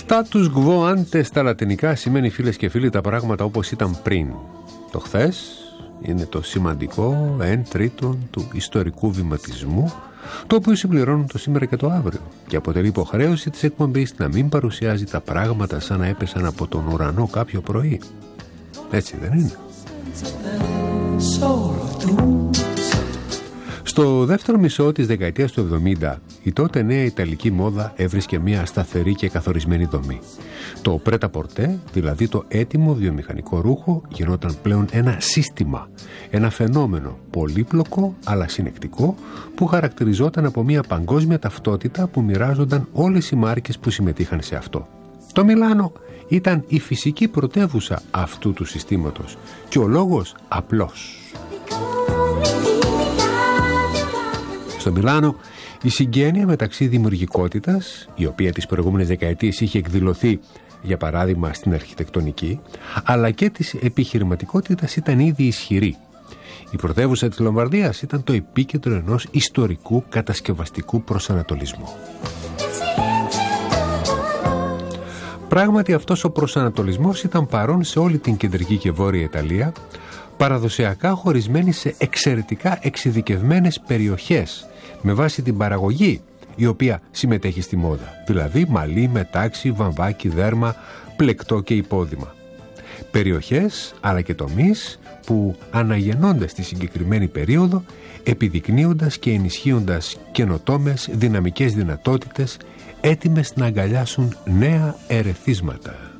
Status quo ante στα λατινικά σημαίνει, φίλες και φίλοι, τα πράγματα όπως ήταν πριν. Το χθες είναι το σημαντικό 1/3 του ιστορικού βηματισμού, το οποίο συμπληρώνουν το σήμερα και το αύριο, και αποτελεί υποχρέωση της εκπομπής να μην παρουσιάζει τα πράγματα σαν να έπεσαν από τον ουρανό κάποιο πρωί. Έτσι δεν είναι? Στο δεύτερο μισό της δεκαετίας του 70, η τότε νέα ιταλική μόδα έβρισκε μια σταθερή και καθορισμένη δομή. Το πρέτα-πορτέ, δηλαδή το έτοιμο βιομηχανικό ρούχο, γινόταν πλέον ένα σύστημα, ένα φαινόμενο πολύπλοκο αλλά συνεκτικό, που χαρακτηριζόταν από μια παγκόσμια ταυτότητα που μοιράζονταν όλες οι μάρκες που συμμετείχαν σε αυτό. Το Μιλάνο ήταν η φυσική πρωτεύουσα αυτού του συστήματος, και ο λόγος απλός. Στο Μιλάνο, η συγγένεια μεταξύ δημιουργικότητας, η οποία τις προηγούμενες δεκαετίες είχε εκδηλωθεί, για παράδειγμα στην αρχιτεκτονική, αλλά και της επιχειρηματικότητας, ήταν ήδη ισχυρή. Η πρωτεύουσα της Λομβαρδίας ήταν το επίκεντρο ενός ιστορικού κατασκευαστικού προσανατολισμού. Πράγματι, αυτός ο προσανατολισμός ήταν παρόν σε όλη την κεντρική και βόρεια Ιταλία, παραδοσιακά χωρισμένη σε εξαιρετικά εξειδικευμένες περιοχές, με βάση την παραγωγή η οποία συμμετέχει στη μόδα, δηλαδή μαλλί, μετάξι, βαμβάκι, δέρμα, πλεκτό και υπόδημα. Περιοχές αλλά και τομείς που αναγεννώνται στη συγκεκριμένη περίοδο, επιδεικνύοντας και ενισχύοντας καινοτόμες δυναμικές δυνατότητες, έτοιμες να αγκαλιάσουν νέα ερεθίσματα.